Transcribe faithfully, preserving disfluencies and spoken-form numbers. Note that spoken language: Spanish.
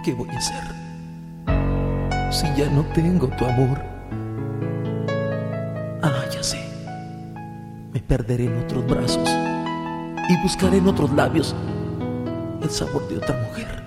¿qué voy a hacer si ya no tengo tu amor? Ah, ya sé, me perderé en otros brazos y buscaré en otros labios el sabor de otra mujer.